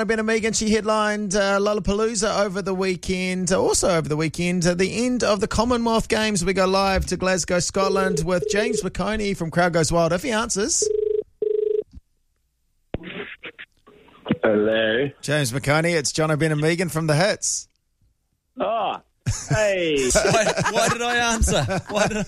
Ben and Megan, she headlined Lollapalooza over the weekend. Also over the weekend, the end of the Commonwealth Games. We go live to Glasgow, Scotland with James McOnie from Crowd Goes Wild. If he answers. Hello. James McOnie, it's John Ben and Megan from The Hits. Oh, hey. Why did I answer? Why did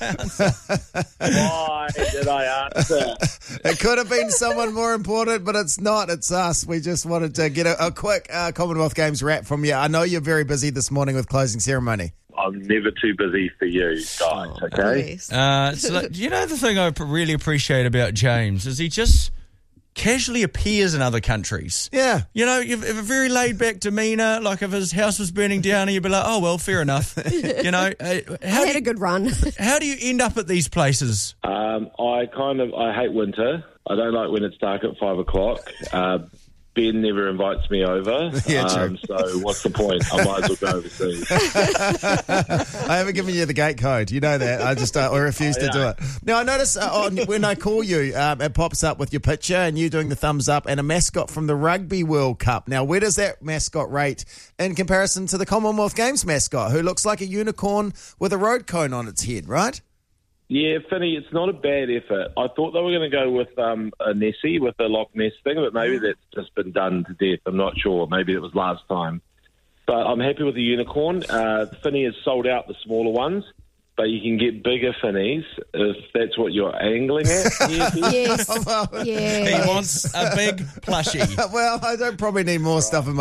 I answer? It could have been someone more important, but it's not. It's us. We just wanted to get a quick Commonwealth Games wrap from you. I know you're very busy this morning with closing ceremony. I'm never too busy for you guys, okay? So, you know, the thing I really appreciate about James is he just casually appears in other countries. Yeah. You know, you have a very laid-back demeanour. Like if his house was burning down, you'd be like, oh, well, fair enough. You know, I had a good run. How do you end up at these places? I hate winter. I don't like when it's dark at 5 o'clock. Ben never invites me over. Yeah, true. So what's the point? I might as well go overseas. I haven't given you the gate code. You know that. I just I refuse to do it. Now, I notice when I call you, it pops up with your picture and you doing the thumbs up and a mascot from the Rugby World Cup. Now, where does that mascot rate in comparison to the Commonwealth Games mascot, who looks like a unicorn with a road cone on its head, right? Yeah, Finny, it's not a bad effort. I thought they were going to go with a Nessie, with the Loch Ness thing, but maybe that's just been done to death. I'm not sure. Maybe it was last time. But I'm happy with the unicorn. Finny has sold out the smaller ones, but you can get bigger Finnies if that's what you're angling at. Yes. Well, Yeah. He wants a big plushie. well, I don't probably need more stuff in my